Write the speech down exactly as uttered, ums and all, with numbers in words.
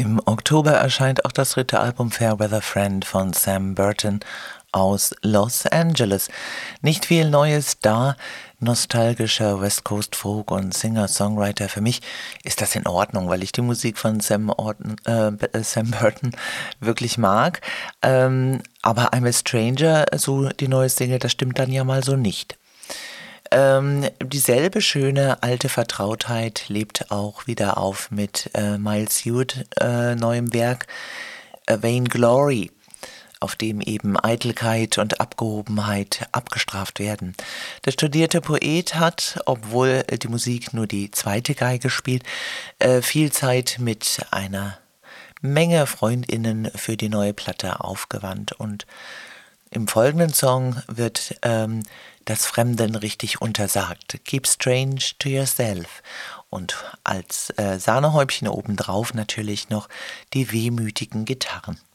Im Oktober erscheint auch das dritte Album Fairweather Friend von Sam Burton aus Los Angeles. Nicht viel Neues da, nostalgischer West Coast Folk und Singer-Songwriter. Für mich ist das in Ordnung, weil ich die Musik von Sam, Orton, äh, Sam Burton wirklich mag. Ähm, aber I'm a Stranger, so die neue Single, das stimmt dann ja mal so nicht. Ähm, dieselbe schöne alte Vertrautheit lebt auch wieder auf mit äh, Miles Hewitt äh, neuem Werk A Vain Glory, auf dem eben Eitelkeit und Abgehobenheit abgestraft werden. Der studierte Poet hat, obwohl die Musik nur die zweite Geige spielt, äh, viel Zeit mit einer Menge FreundInnen für die neue Platte aufgewandt, und im folgenden Song wird ähm, das Fremden richtig untersagt. Keep strange to yourself. Und als äh, Sahnehäubchen obendrauf natürlich noch die wehmütigen Gitarren.